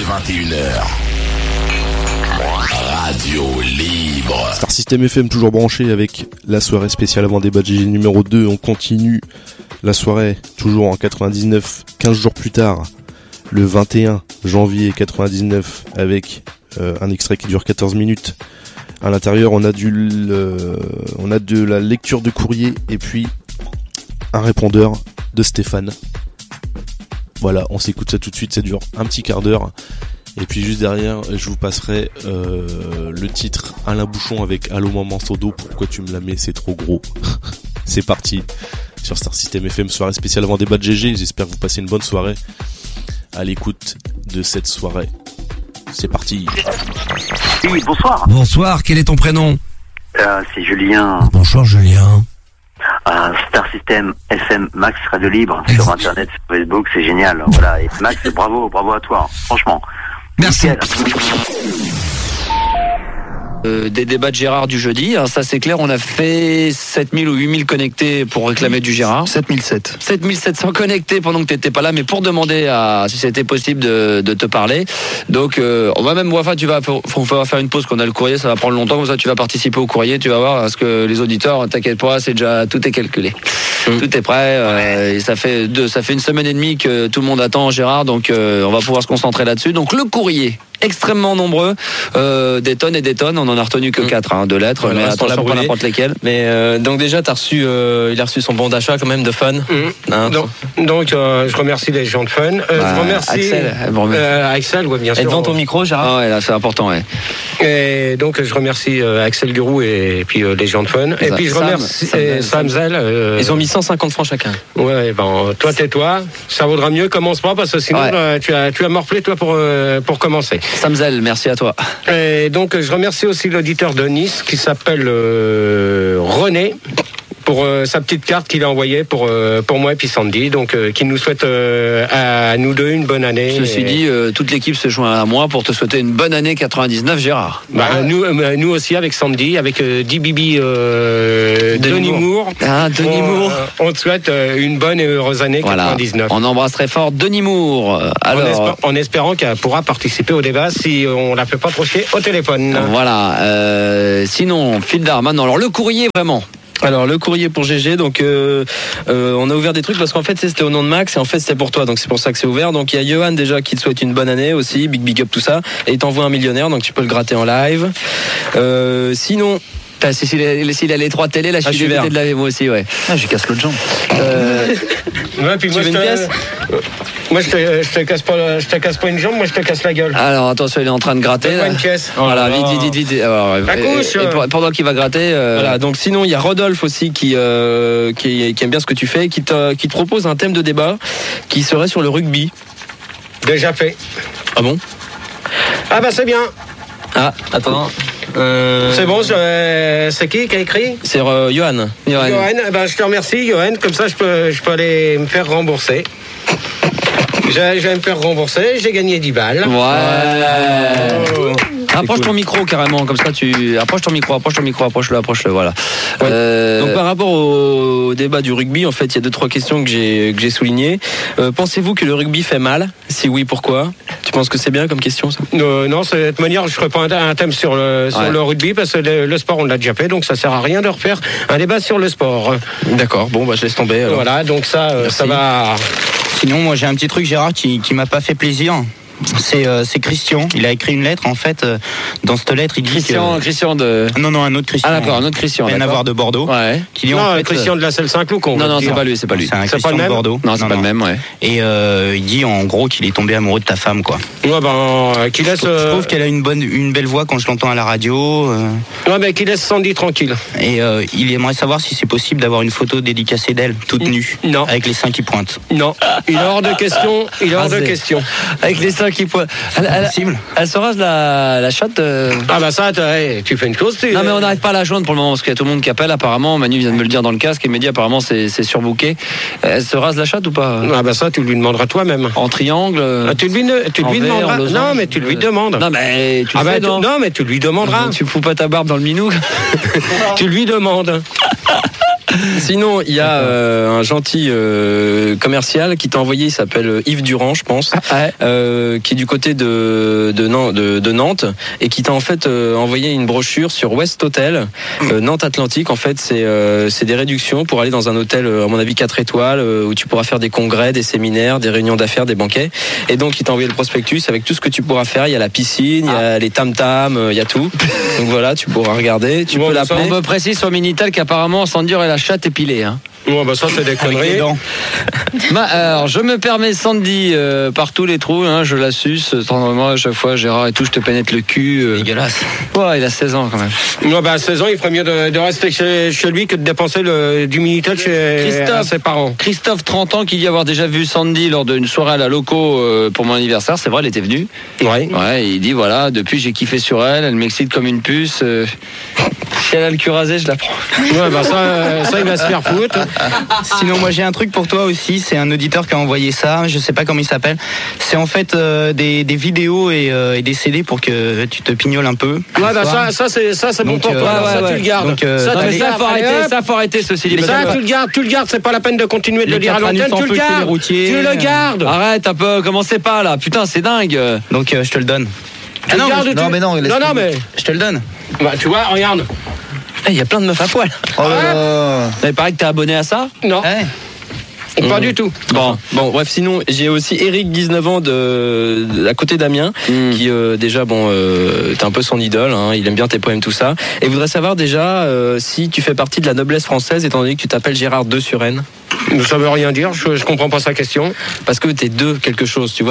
21h. Radio Libre. Star System FM toujours branché avec la soirée spéciale avant débat GG numéro 2. On continue la soirée toujours en 99, 15 jours plus tard, le 21 janvier 99 avec un extrait qui dure 14 minutes. À l'intérieur, on a de la lecture de courrier et puis un répondeur de Stéphane. Voilà, on s'écoute ça tout de suite, ça dure un petit quart d'heure. Et puis juste derrière, je vous passerai le titre Alain Bouchon avec Allô Maman Sodo, pourquoi tu me la mets, c'est trop gros. C'est parti sur Star System FM, soirée spéciale avant débat de GG. J'espère que vous passez une bonne soirée à l'écoute de cette soirée. C'est parti. Oui, bonsoir. Bonsoir, quel est ton prénom? C'est Julien. Bonsoir Julien. Star System FM Max Radio Libre sur internet, sur Facebook, c'est génial. Voilà, et Max, bravo à toi, franchement. Merci. Des débats de Gérard du jeudi, alors ça c'est clair, on a fait 7000 ou 8000 connectés pour réclamer du Gérard. 7700 connectés pendant que t'étais pas là, mais pour demander si c'était possible de te parler. Donc on va même, enfin tu vas faire une pause qu'on a le courrier, ça va prendre longtemps, comme ça tu vas participer au courrier, tu vas voir, parce que les auditeurs, t'inquiète pas, c'est déjà, tout est calculé. Tout est prêt, et ça fait une semaine et demie que tout le monde attend Gérard, donc on va pouvoir se concentrer là-dessus. Donc le courrier, extrêmement nombreux, des tonnes et des tonnes, on en a retenu que 4 de lettres, mais attention pas n'importe lesquelles. Mais donc déjà il a reçu son bon d'achat quand même de Fun. Donc je remercie les gens de Fun. Je remercie Axel, ouais, bien sûr. Et devant ton micro, Gérard. Ah ouais, là c'est important, ouais. Et donc je remercie Axel Gurou et puis les gens de Fun. Et puis je remercie Sam Zell. Ils ont mis 150 francs chacun. Ouais, toi tais-toi, ça vaudra mieux, commence pas parce que sinon tu as morflé toi pour commencer. Samzel, merci à toi. Et donc je remercie aussi l'auditeur de Nice qui s'appelle René pour sa petite carte qu'il a envoyée pour moi et puis Sandy, donc qui nous souhaite à nous deux une bonne année. Ceci dit, toute l'équipe se joint à moi pour te souhaiter une bonne année 99, Gérard. Nous aussi avec Sandy, avec Dibibi Denis Moore. Denis Moore. On te souhaite une bonne et heureuse année 99. On embrasse très fort Denis Moore. Alors, en espérant qu'elle pourra participer au débat si on la fait pas trop chier au téléphone. Voilà. Sinon, Fildar, maintenant, alors le courrier vraiment. Alors le courrier pour GG, donc on a ouvert des trucs parce qu'en fait c'était au nom de Max et en fait c'était pour toi, donc c'est pour ça que c'est ouvert. Donc il y a Johan déjà qui te souhaite une bonne année aussi, big up tout ça, et il t'envoie un millionnaire, donc tu peux le gratter en live. Sinon s'il a les 3 télés, là je suis dégoûté de laver moi aussi, ouais. Je casse l'autre jambe. Puis tu veux une pièce? Moi je te casse pas une jambe, moi je te casse la gueule. Alors attention, il est en train de gratter. Donne-moi une pièce. Voilà, vite. Alors, et pendant qu'il va gratter. Voilà, donc sinon il y a Rodolphe aussi qui aime bien ce que tu fais, qui te propose un thème de débat qui serait sur le rugby. Déjà fait. Ah bon? Ah bah c'est bien. Ah, attends. C'est bon, c'est qui a écrit? C'est Johan. Je te remercie, Johan. Comme ça, je peux aller me faire rembourser. Je vais me faire rembourser. J'ai gagné 10 balles. Ouais. Approche ton micro carrément, comme ça approche ton micro, approche-le, voilà. Ouais. Donc par rapport au débat du rugby, en fait, il y a 2-3 questions que j'ai soulignées. Pensez-vous que le rugby fait mal? Si oui, pourquoi? Tu penses que c'est bien comme question, ça? Non, de cette manière, je ferai pas un thème sur le rugby parce que le sport, on l'a déjà fait, donc ça sert à rien de refaire un débat sur le sport. D'accord, bon, je laisse tomber. Alors. Voilà, donc ça va. Sinon, moi, j'ai un petit truc, Gérard, qui m'a pas fait plaisir. C'est Christian. Il a écrit une lettre, en fait. Dans cette lettre, il dit Christian de... Non, un autre Christian. Ah d'accord, un autre Christian. Rien à voir de Bordeaux. Ouais. Qui dit, non, en fait, Christian de la Selle Saint-Cloud. Non, c'est pas lui. C'est un c'est Christian pas le même de Bordeaux. Non, c'est pas le même, ouais. Et il dit, en gros, qu'il est tombé amoureux de ta femme, quoi. Ouais, qu'il laisse... Je trouve qu'elle a une belle voix quand je l'entends à la radio. Ouais, mais qu'il laisse Sandy tranquille. Et il aimerait savoir si c'est possible d'avoir une photo dédicacée d'elle, toute nue. Non. Avec les seins qui pointent. Non. Il est hors de question. Avec les seins qui pointent. Elle se rase la chatte. Ah bah ça, tu fais une chose. Non mais on n'arrive pas à la joindre pour le moment parce qu'il y a tout le monde qui appelle apparemment. Manu vient de me le dire dans le casque et me dit apparemment c'est surbooké. Elle se rase la chatte ou pas? Ah bah ça, tu lui demanderas toi-même. En triangle. Tu lui demanderas. Non mais tu lui demandes. Non mais tu fais non. Non mais tu lui demanderas. Tu fous pas ta barbe dans le minou. Tu lui demandes. Sinon, il y a un gentil commercial qui t'a envoyé, il s'appelle Yves Durand, je pense, qui est du côté de Nantes et qui t'a en fait envoyé une brochure sur West Hotel, Nantes Atlantique. En fait, c'est des réductions pour aller dans un hôtel, à mon avis, 4 étoiles, où tu pourras faire des congrès, des séminaires, des réunions d'affaires, des banquets. Et donc, il t'a envoyé le prospectus avec tout ce que tu pourras faire. Il y a la piscine, il y a les tam-tams, il y a tout. Donc voilà, tu pourras regarder. Tu peux l'appeler. On me précise sur Minitel qu'apparemment, Sandy aurait la chatte épilée. Hein. Ouais, bah ça c'est des conneries. Alors je me permets Sandy par tous les trous, hein, je la suce tendrement à chaque fois. Gérard et tout, je te pénètre le cul. Dégueulasse. Ouais, il a 16 ans quand même. Ouais, bah à 16 ans, il ferait mieux de rester chez lui que de dépenser du Minitel chez ses parents. Christophe, 30 ans, qui dit avoir déjà vu Sandy lors d'une soirée à la loco pour mon anniversaire. C'est vrai, elle était venue. Ouais. Ouais, il dit voilà, depuis j'ai kiffé sur elle, elle m'excite comme une puce. Si elle a le cul rasé, je la prends. Ouais, bah ça il va se faire foutre. Sinon, moi j'ai un truc pour toi aussi. C'est un auditeur qui a envoyé ça. Je sais pas comment il s'appelle. C'est en fait des vidéos et des CD pour que tu te pignoles un peu. Ouais, bah ça c'est bon pour toi. Ça tu le gardes. Donc, ça faut arrêter ce célibataire. Ça tu le gardes. C'est pas la peine de continuer de le dire à l'antenne. Tu le gardes. Tu le gardes. Arrête un peu. Commencez pas là. Putain, c'est dingue. Donc je te le donne. Tu le gardes. Non mais je te le donne. Bah tu vois, regarde. Il y a plein de meufs à poil. Oh là là. Il paraît que t'es abonné à ça? Non. Pas du tout. Bon, bref, sinon j'ai aussi Eric, 19 ans à côté d'Amiens, qui déjà t'es un peu son idole, hein, il aime bien tes poèmes, tout ça, et voudrait savoir déjà si tu fais partie de la noblesse française, étant donné que tu t'appelles Gérard de Suresnes. Ça veut rien dire, je comprends pas sa question. Parce que t'es de quelque chose, tu vois.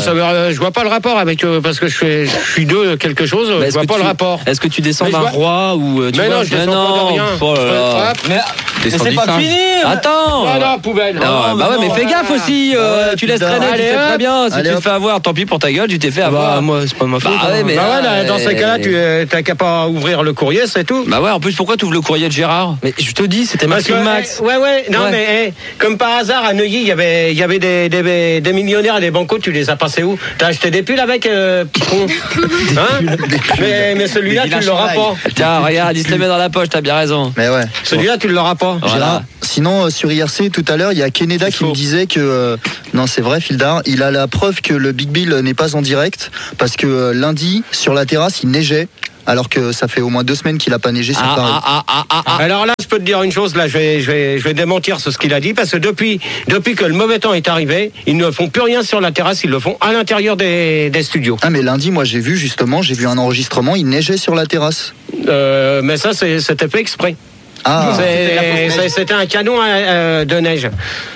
Je vois pas le rapport avec parce que je suis de quelque chose. Je vois pas le rapport. Est-ce que tu descends d'un roi ou tu mais vois, non, je descends pas de rien. Oh là là. Mais c'est pas fini. Attends. Non, poubelle. Bah ouais, mais fais gaffe aussi. Tu laisses traîner, tu sais très bien. Si tu te fais avoir, tant pis pour ta gueule, tu t'es fait avoir. Moi, c'est pas ma faute. Bah ouais, mais dans ces cas-là, tu t'as qu'à pas ouvrir le courrier, c'est tout. Bah ouais, en plus, pourquoi tu ouvres le courrier de Gérard? Mais je te dis, c'était Max. Ouais. Non, mais comme par hasard, à Neuilly, il y avait des millionnaires et des bancos. Tu les as passés où? T'as acheté des pulls avec, petit con. Hein? Mais celui-là, tu l'auras pas. Tiens, regarde, il se les met dans la poche, t'as bien raison. Mais ouais. Celui-là, tu l'auras pas. Voilà. Sinon, sur IRC, tout à l'heure, il y a Keneda qui me disait que... non, c'est vrai, Fildar, il a la preuve que le Big Bill n'est pas en direct, parce que lundi, sur la terrasse, il neigeait, alors que ça fait au moins 2 semaines qu'il a pas neigé sur Paris. Alors là, je peux te dire une chose, là, je vais démentir ce qu'il a dit, parce que depuis que le mauvais temps est arrivé, ils ne font plus rien sur la terrasse, ils le font à l'intérieur des studios. Ah, mais lundi, moi, j'ai vu un enregistrement, il neigeait sur la terrasse. Mais ça, c'était fait exprès. Ah. C'était un canon de neige.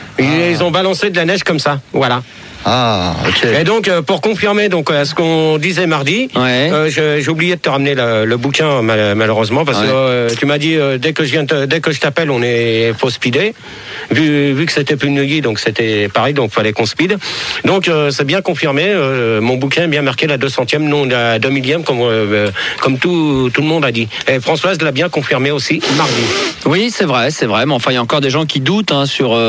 Ils ont balancé de la neige comme ça, voilà. Ah, ok. Et donc, pour confirmer ce qu'on disait mardi, j'ai oublié de te ramener le bouquin, malheureusement, parce que tu m'as dit, dès que je t'appelle, on est faux speedé. Vu que c'était plus Neuilly, donc c'était pareil, donc fallait qu'on speed. Donc, c'est bien confirmé, mon bouquin est bien marqué la 200e, non la 2000e, comme tout le monde a dit. Et Françoise l'a bien confirmé aussi, mardi. Oui, c'est vrai, mais enfin, il y a encore des gens qui doutent sur...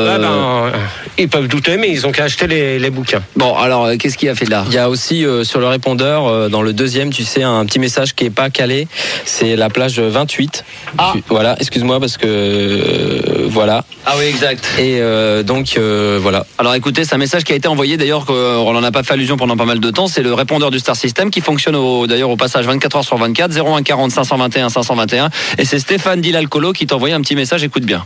ils peuvent douter, mais ils ont qu'à acheter les bouquins. Bon, alors, qu'est-ce qu'il a fait là? Il y a aussi sur le répondeur, dans le deuxième, tu sais, un petit message qui est pas calé. C'est la plage 28. Voilà, excuse-moi parce que voilà. Ah oui, exact. Et donc voilà. Alors écoutez, c'est un message qui a été envoyé d'ailleurs, on n'en a pas fait allusion pendant pas mal de temps. C'est le répondeur du Star System qui fonctionne d'ailleurs au passage 24h/24, 01 40 521 521. Et c'est Stéphane Dilalcolo qui t'a envoyé un petit message. Écoute bien.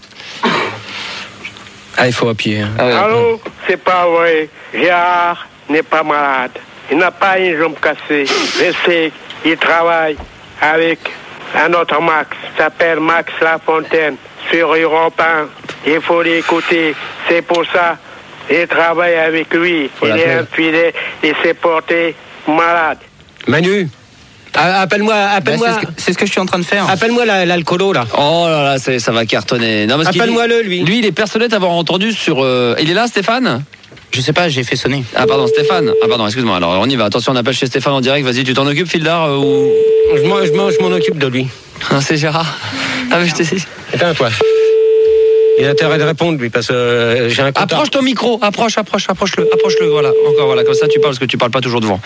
Ah, il faut appuyer. Allô, c'est pas vrai. Gérard n'est pas malade. Il n'a pas une jambe cassée. Je sais qu'il travaille avec un autre Max. Il s'appelle Max Lafontaine sur Europe 1. Il faut l'écouter. C'est pour ça qu'il travaille avec lui. Il est infidèle et s'est porté malade. Manu, appelle-moi. C'est ce que je suis en train de faire. Appelle-moi l'alcoolo, là. Oh là là, ça va cartonner. Non, appelle-moi-le, lui. Lui, il est persuadé d'avoir entendu sur... Il est là, Stéphane? Je sais pas, j'ai fait sonner. Ah pardon, Stéphane. Ah pardon, excuse-moi. Alors on y va. Attention, on appelle chez Stéphane en direct. Vas-y, tu t'en occupes, Fildar ou... Je m'en occupe de lui. C'est Gérard. Ah mais je t'ai dit. Attends, toi. Il a intérêt de répondre, lui, parce que j'ai un compte. Approche ton micro. Approche-le. Voilà. Encore, voilà. Comme ça, tu parles, parce que tu parles pas toujours devant.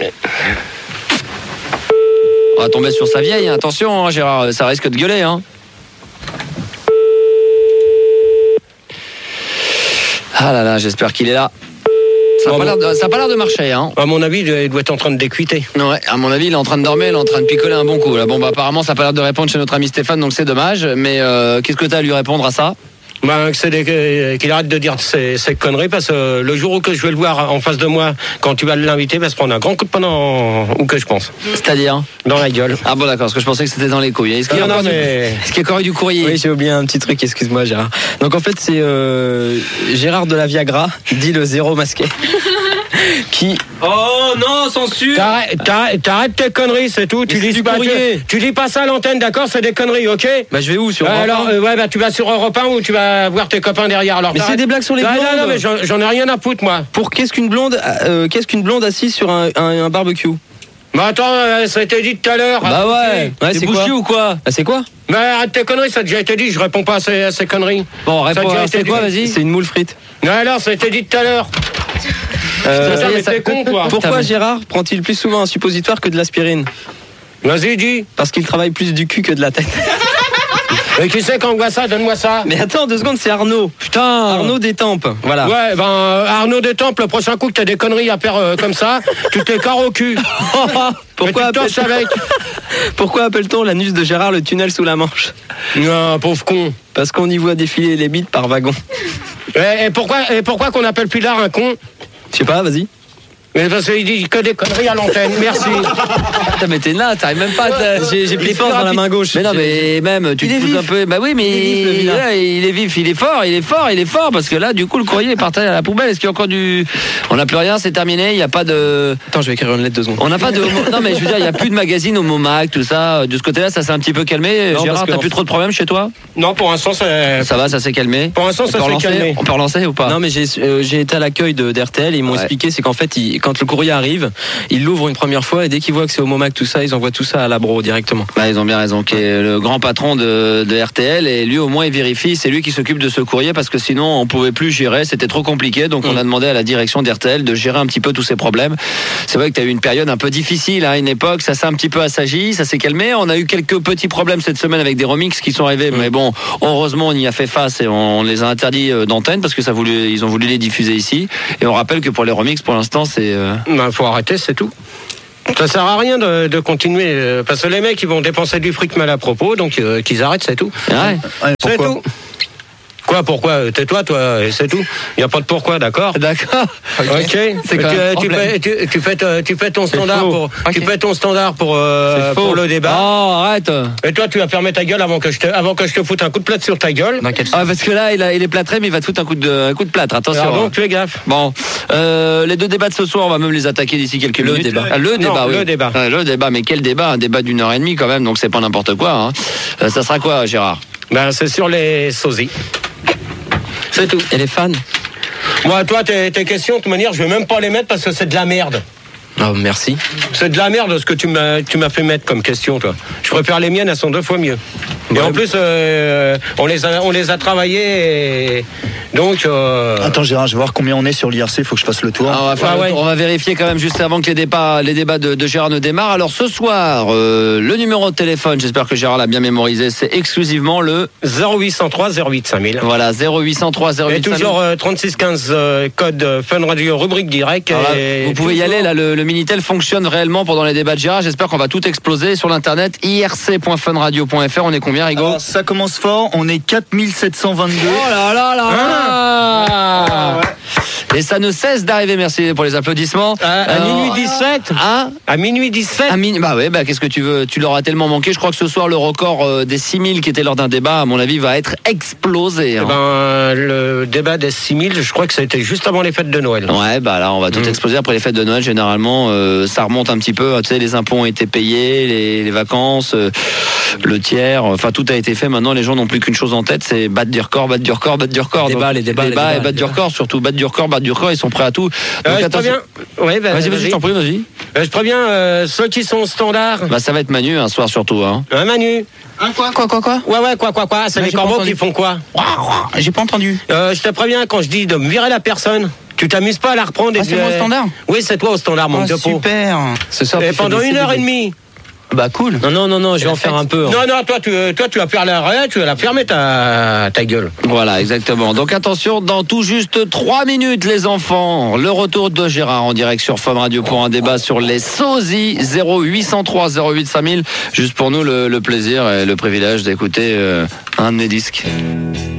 On va tomber sur sa vieille. Attention, hein, Gérard. Ça risque de gueuler, hein. Ah là là, j'espère qu'il est là. Ça n'a pas l'air de marcher, hein. À mon avis, il doit être en train de décuiter. Ouais, à mon avis, il est en train de dormir, il est en train de picoler un bon coup. Là. Bon, bah, apparemment, ça n'a pas l'air de répondre chez notre ami Stéphane, donc c'est dommage. Mais qu'est-ce que tu as à lui répondre à ça? Qu'il arrête de dire ces conneries, parce que le jour où que je vais le voir en face de moi, quand tu vas l'inviter, il va se prendre un grand coup de poing où que je pense. C'est-à-dire dans la gueule. Ah bon, d'accord, parce que je pensais que c'était dans les couilles. Est-ce qu'il y a encore du courrier? Oui, j'ai oublié un petit truc, excuse-moi Gérard. Donc en fait, c'est Gérard de la Viagra, dit le zéro masqué. Qui... Oh non, censure. T'arrêtes tes conneries, c'est tout. Tu dis pas ça à l'antenne, d'accord? C'est des conneries, ok? Bah je vais où, sur Europe 1? Alors, tu vas sur Europe 1 ou tu vas voir tes copains derrière. Alors, mais c'est des blagues sur les blondes. Non, mais j'en ai rien à foutre, moi. Pour qu'est-ce qu'une blonde assise sur un barbecue? Bah attends, ça a été dit tout à l'heure. Bah ouais, c'est bouché ou quoi? Bah c'est quoi? Mais arrête tes conneries, ça a déjà été dit, je réponds pas à ces conneries. Bon, réponds, c'est quoi, vas-y? C'est une moule frite. Non, alors, ça a été dit tout à l'heure. C'est con, quoi. Pourquoi Gérard prend-il plus souvent un suppositoire que de l'aspirine? Vas-y, dis. Parce qu'il travaille plus du cul que de la tête. Mais qui c'est qu'on voit ça? Donne-moi ça. Mais attends 2 secondes, c'est Arnaud. Putain. Arnaud Détempe. Voilà. Ouais, Arnaud Détempe, le prochain coup que t'as des conneries à faire comme ça, tu t'écarres au cul. Pourquoi appelle-t-on l'anus de Gérard le tunnel sous la Manche? Non, pauvre con. Parce qu'on y voit défiler les bites par wagon. Et pourquoi qu'on appelle Pilard un con? Je sais pas, vas-y. Mais parce qu'il dit que des conneries à l'antenne, merci. Putain, mais t'es là, t'arrives même pas à... J'ai plus de force dans la main gauche. Mais non, mais même, tu te pousses un peu... Bah oui, mais il est vif, il est fort, parce que là, du coup, le courrier est parti à la poubelle. Est-ce qu'il y a encore du... On n'a plus rien, c'est terminé, il n'y a pas de... Attends, je vais écrire une lettre 2 secondes. On n'a pas de... Non, mais je veux dire, il n'y a plus de magazine Homo Mac, tout ça. De ce côté-là, ça s'est un petit peu calmé. Non, Gérard, t'as plus trop de problèmes chez toi? Non, pour l'instant, ça va, ça s'est calmé. Pour l'instant, ça s'est calmé. On peut relancer ou pas? Non, mais j'ai été à l'accueil d'RTL et ils m'ont expliqué, c'est qu'en fait, quand le courrier arrive, ils l'ouvrent une première fois et dès qu'ils voient que c'est Homo Mac, tout ça, ils envoient tout ça à l'abro directement. Bah, ils ont bien raison, qui est le grand patron de RTL, et lui au moins il vérifie, c'est lui qui s'occupe de ce courrier, parce que sinon on pouvait plus gérer, c'était trop compliqué, donc on a demandé à la direction d'RTL de gérer un petit peu tous ces problèmes. C'est vrai que tu as eu une période un peu difficile à une époque, ça s'est un petit peu assagi, ça s'est calmé, on a eu quelques petits problèmes cette semaine avec des remixes qui sont arrivés, mais bon, heureusement on y a fait face et on les a interdits d'antenne parce que ils ont voulu les diffuser ici, et on rappelle que pour les remixes pour l'instant c'est... faut arrêter, c'est tout. Ça sert à rien de continuer, parce que les mecs ils vont dépenser du fric mal à propos, donc qu'ils arrêtent, c'est tout. Ouais. C'est tout. Quoi, pourquoi? Tais-toi, toi, et c'est tout. Il n'y a pas de pourquoi, d'accord? D'accord. Ok. Tu fais ton standard pour le débat. Oh, arrête. Et toi, tu vas fermer ta gueule avant que je te foute un coup de plâtre sur ta gueule. Parce que là, il est plâtré, mais il va te foutre un coup de plâtre. Attention. Alors donc, fais gaffe. Bon, les 2 débats de ce soir, on va même les attaquer d'ici quelques minutes. Le débat, mais quel débat? Un débat d'1 heure et demie quand même, donc c'est pas n'importe quoi. Hein. Ça sera quoi, Gérard? Ben, c'est sur les sosies. C'est tout. Et les fans? Moi, toi, tes questions, de toute manière, je vais même pas les mettre parce que c'est de la merde. Oh, merci. C'est de la merde ce que tu m'as fait mettre comme question, toi. Je préfère les miennes, elles sont 2 fois mieux. Et en plus, on les a travaillées, et donc... Attends Gérard, je vais voir combien on est sur l'IRC, faut que je fasse le tour. On va vérifier quand même juste avant que les débats de Gérard ne démarrent. Alors ce soir, le numéro de téléphone, j'espère que Gérard l'a bien mémorisé, c'est exclusivement le 0803 08 5000. Voilà, 0803 08 5000. Et toujours 3615 code Fun Radio rubrique direct. Vous pouvez y aller, là, le Minitel fonctionne réellement pendant les débats de Gérard. J'espère qu'on va tout exploser sur l'internet irc.funradio.fr. On est combien, Rigo? Alors, ça commence fort, on est 4722. Oh là là là. Et ça ne cesse d'arriver, merci pour les applaudissements. À minuit 17. À minuit 17. Bah ouais, qu'est-ce que tu veux? Tu leur as tellement manqué. Je crois que ce soir, le record des 6000 qui était lors d'un débat, à mon avis, va être explosé. Hein. Le débat des 6000, je crois que ça a été juste avant les fêtes de Noël. Ouais, bah là, on va tout exploser après les fêtes de Noël. Généralement, ça remonte un petit peu. Tu sais, les impôts ont été payés, les vacances, le tiers. Enfin, tout a été fait. Maintenant, les gens n'ont plus qu'une chose en tête, c'est battre du record. Les débats, et battre du record, surtout battre du record. Ils sont prêts à tout. Donc, attention. Ouais, vas-y, je t'en prie, vas-y. Je préviens ceux qui sont au standard. Bah, ça va être Manu un soir surtout. Hein. Manu. Quoi? Ouais, quoi. C'est les corbeaux qui font quoi? J'ai pas entendu. Je te préviens, quand je dis de me virer la personne, tu t'amuses pas à la reprendre. C'est moi au standard? Oui, c'est toi au standard, mon de peau. Super. Et pendant 1 heure et demie. Bah cool. Non, je vais en faire un peu. Non, toi, tu vas faire l'arrêt, tu vas la fermer ta gueule. Voilà, exactement. Donc attention, dans tout juste 3 minutes, les enfants, le retour de Gérard en direct sur Fun Radio pour un débat sur les sosies. 0803 08 5000. Juste pour nous, le plaisir et le privilège d'écouter un de mes disques.